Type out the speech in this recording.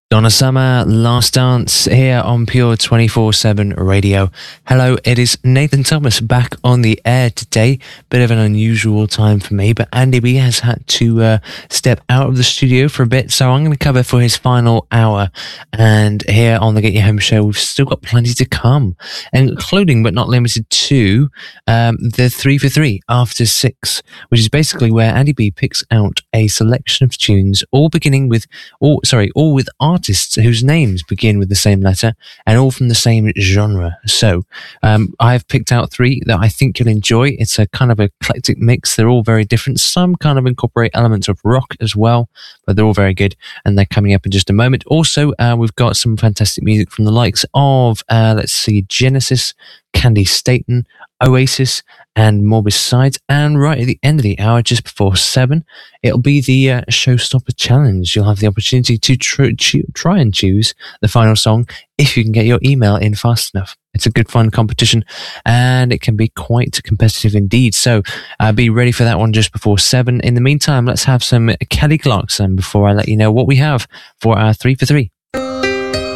Donna Summer, Last Dance, here on Pure 24/7 Radio. Hello, it is Nathan Thomas back on the air today. Bit of an unusual time for me, but Andy B has had to step out of the studio for a bit, so I'm going to cover for his final hour. And here on the Get You Home show, we've still got plenty to come, including but not limited to the 3 for 3 after 6, which is basically where Andy B picks out a selection of tunes, all with artists whose names begin with the same letter and all from the same genre. So I've picked out 3 that I think you'll enjoy. It's a kind of eclectic mix. They're all very different. Some kind of incorporate elements of rock as well, but they're all very good, and they're coming up in just a moment. Also, we've got some fantastic music from the likes of Genesis, Candy Staten, Oasis, and more besides. And right at the end of the hour, just before 7, it'll be the Showstopper Challenge. You'll have the opportunity to try and choose the final song if you can get your email in fast enough. It's a good fun competition, and it can be quite competitive indeed. So be ready for that one just before 7. In the meantime, let's have some Kelly Clarkson before I let you know what we have for our 3 for 3.